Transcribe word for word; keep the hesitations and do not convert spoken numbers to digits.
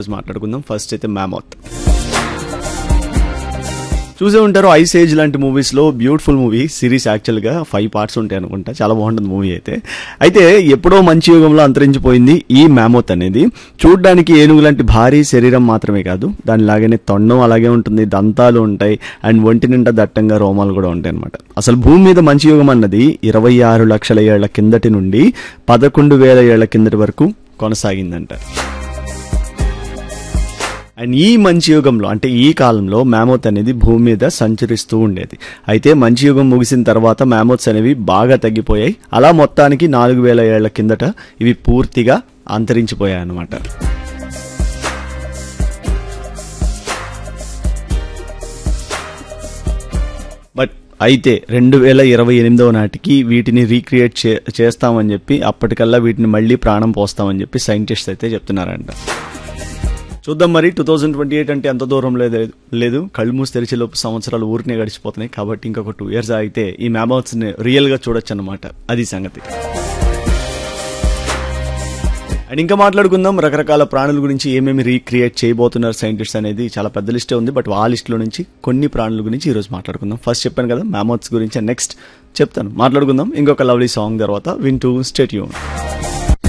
గురించి మాట్లాడుకుందాం. ఫస్ట్ అయితే మ్యామోత్. చూసే ఉంటారు ఐస్ ఏజ్ లాంటి మూవీస్లో, బ్యూటిఫుల్ మూవీ సిరీస్, యాక్చువల్గా ఫైవ్ పార్ట్స్ ఉంటాయి అనుకుంటా, చాలా బాగుంటుంది మూవీ అయితే. అయితే ఎప్పుడో మంచి యుగంలో అంతరించిపోయింది ఈ మ్యామోత్ అనేది. చూడ్డానికి ఏనుగు లాంటి భారీ శరీరం మాత్రమే కాదు, దానిలాగానే తొండం అలాగే ఉంటుంది, దంతాలు ఉంటాయి, అండ్ ఒంటి నిండా దట్టంగా రోమాలు కూడా ఉంటాయి అనమాట. అసలు భూమి మీద మంచి యుగం అన్నది ఇరవై ఆరు లక్షల ఏళ్ల కిందటి నుండి పదకొండు వేల ఏళ్ల కిందటి వరకు కొనసాగిందంట. అండ్ ఈ మంచి యుగంలో అంటే ఈ కాలంలో మ్యామోత్ అనేది భూమి మీద సంచరిస్తూ ఉండేది. అయితే మంచి యుగం ముగిసిన తర్వాత మ్యామోత్స్ అనేవి బాగా తగ్గిపోయాయి. అలా మొత్తానికి నాలుగు వేల ఏళ్ల కిందట ఇవి పూర్తిగా అంతరించిపోయాయి అన్నమాట. బట్ అయితే రెండు వేల ఇరవై ఎనిమిదవ నాటికి వీటిని రీక్రియేట్ చే చేస్తామని చెప్పి అప్పటికల్లా వీటిని మళ్ళీ ప్రాణం పోస్తామని చెప్పి సైంటిస్ట్ అయితే చెప్తున్నారంట. చూద్దాం మరి. టూ థౌజండ్ ట్వంటీ ఎయిట్ అంటే ఎంత దూరం లేదు లేదు కళ్ళు మూసి తెరిచేలోపు సంవత్సరాలు ఊరినే గడిచిపోతున్నాయి. కాబట్టి ఇంకొక టూ ఇయర్స్ అయితే ఈ మ్యామోత్స్ ని రియల్ గా చూడొచ్చు అనమాట. అది సంగతి. అండ్ ఇంకా మాట్లాడుకుందాం రకరకాల ప్రాణుల గురించి, ఏమేమి రీక్రియేట్ చేయబోతున్నారు సైంటిస్ట్ అనేది. చాలా పెద్ద లిస్టే ఉంది, బట్ ఆ లిస్ట్ లో నుంచి కొన్ని ప్రాణుల గురించి ఈ రోజు మాట్లాడుకుందాం. ఫస్ట్ చెప్పాను కదా మ్యామోత్స్ గురించి, నెక్స్ట్ చెప్తాను, మాట్లాడుకుందాం ఇంకొక లవ్లీ సాంగ్ తర్వాత. వింటూ స్టే ట్యూన్.